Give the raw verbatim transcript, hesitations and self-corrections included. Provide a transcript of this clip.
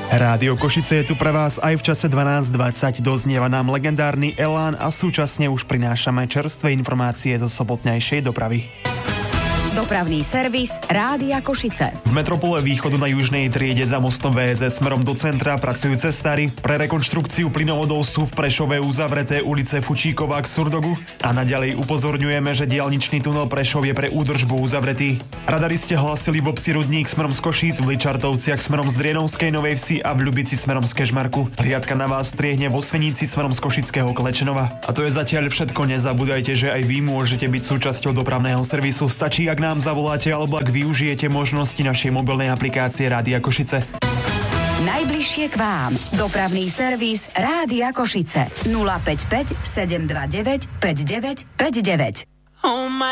Rádio Košice je tu pre vás aj v čase dvanásť dvadsať. Doznieva nám legendárny Elán a súčasne už prinášame čerstvé informácie zo sobotnejšej dopravy. Dopravný servis Rádia Košice. V metropole východu na južnej triede za mostom vé es es smerom do centra pracujú cestári. Pre rekonštrukciu plynovodov sú v Prešove uzavreté ulice Fučíková k Surdogu a naďalej upozorňujeme, že diaľničný tunel Prešov je pre údržbu uzavretý. Radaristi hlasili v obci Rudník smerom z Košíc, v Ličartovciach smerom z Drienovskej Novej Vsi a v Ľubici smerom z Kežmarku. Hliadka na vás striehne vo Sveníci smerom z Košického Klečenova. A to je zatiaľ všetko. Nezabúdajte, že aj vy môžete byť súčasťou dopravného servisu. Stačí, ak nám zavoláte alebo ak využijete možnosti našej mobilnej aplikácie Rádia Košice. Najbližšie k vám. Dopravný servis Rádia Košice. nula päť päť sedem dva deväť päť deväť päť deväť.